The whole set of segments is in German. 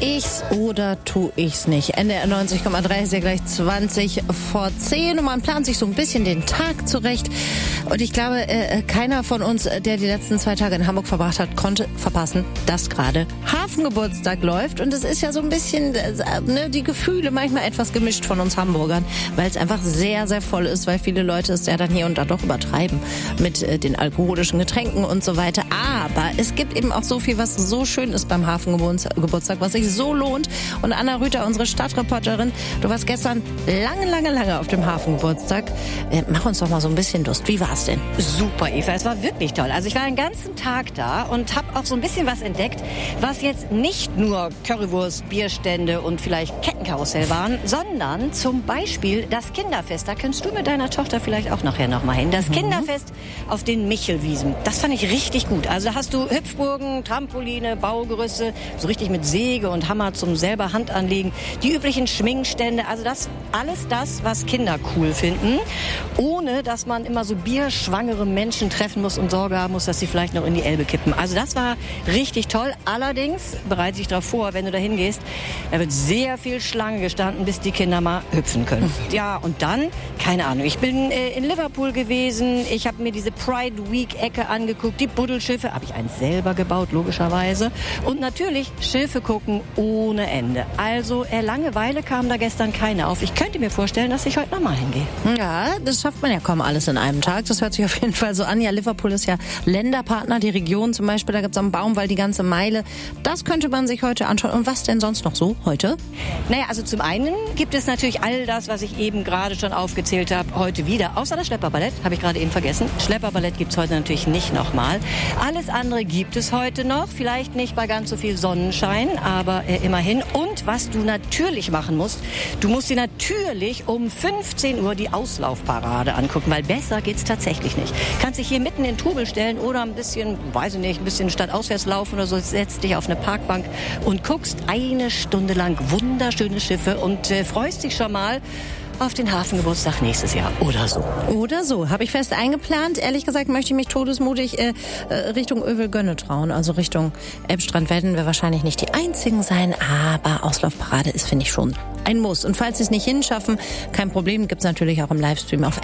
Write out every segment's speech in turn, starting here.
ich's oder tu ich's nicht? NDR 90,3 ist ja gleich 20 vor 10 und man plant sich so ein bisschen den Tag zurecht. Und ich glaube, keiner von uns, der die letzten 2 Tage in Hamburg verbracht hat, konnte verpassen, dass gerade Hafengeburtstag läuft. Und es ist ja so ein bisschen die Gefühle manchmal etwas gemischt von uns Hamburgern, weil es einfach sehr, sehr voll ist, weil viele Leute es ja dann hier und da doch übertreiben mit den alkoholischen Getränken und so weiter. Aber es gibt eben auch so viel, was so schön ist beim Hafengeburtstag, was sich so lohnt. Und Anna Rüther, unsere Stadtreporterin, du warst gestern lange auf dem Hafengeburtstag. Mach uns doch mal so ein bisschen Lust. Wie war's denn? Super, Eva. Es war wirklich toll. Also ich war den ganzen Tag da und habe auch so ein bisschen was entdeckt, was jetzt nicht nur Currywurst, Bierstände und vielleicht Kettenkarussell waren, sondern zum Beispiel das Kinderfest. Da kannst du mit deiner Tochter vielleicht auch nachher noch mal hin. Das Kinderfest auf den Michelwiesen. Das fand ich richtig gut. Also da hast du Hüpfburgen, Trampoline, Baugerüste, so richtig mit Säge und Hammer zum selber Hand anlegen. Die üblichen Schminkstände. Also alles das, was Kinder cool finden. Ohne, dass man immer so bierschwangere Menschen treffen muss und Sorge haben muss, dass sie vielleicht noch in die Elbe kippen. Also das war richtig toll. Allerdings, bereite dich darauf vor, wenn du da hingehst, da wird sehr viel Schlange gestanden, bis die Kinder mal hüpfen können. Ja, und dann, keine Ahnung, ich bin in Liverpool gewesen. Ich habe mir diese Pride Week-Ecke angeguckt. Die Buddelschiffe, habe ich eins selber gebaut, logischerweise. Und natürlich Schiffe gucken ohne Ende. Also Langeweile kam da gestern keine auf. Ich könnte mir vorstellen, dass ich heute nochmal hingehe. Ja, das schafft man ja kaum alles in einem Tag. Das hört sich auf jeden Fall so an. Ja, Liverpool ist ja Länderpartner, die Region zum Beispiel. Da gibt es am Baumwall die ganze Meile. Das könnte man sich heute anschauen. Und was denn sonst noch so heute? Naja, also zum einen gibt es natürlich all das, was ich eben gerade schon aufgezählt habe, heute wieder. Außer das Schlepperballett, habe ich gerade eben vergessen. Schlepperballett gibt es heute natürlich nicht nochmal. Alles andere gibt es heute noch. Vielleicht nicht bei ganz so viel Sonnenschein, aber immerhin. Und was du natürlich machen musst, du musst dir natürlich um 15 Uhr die Auslaufparade angucken, weil besser geht's tatsächlich nicht. Kannst dich hier mitten in Trubel stellen oder ein bisschen, weiß ich nicht, ein bisschen stadtauswärts laufen oder so, setzt dich auf eine Parkbank und guckst 1 Stunde lang wunderschöne Schiffe und freust dich schon mal auf den Hafengeburtstag nächstes Jahr oder so. Oder so. Habe ich fest eingeplant. Ehrlich gesagt möchte ich mich todesmutig Richtung Övelgönne trauen. Also Richtung Elbstrand werden wir wahrscheinlich nicht die Einzigen sein. Aber Auslaufparade ist, finde ich, schon ein Muss. Und falls Sie es nicht hinschaffen, kein Problem, gibt es natürlich auch im Livestream auf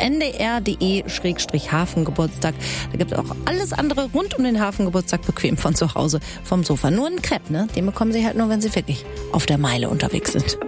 ndr.de/Hafengeburtstag. Da gibt es auch alles andere rund um den Hafengeburtstag bequem von zu Hause, vom Sofa. Nur ein Crepe, ne? Den bekommen Sie halt nur, wenn Sie wirklich auf der Meile unterwegs sind.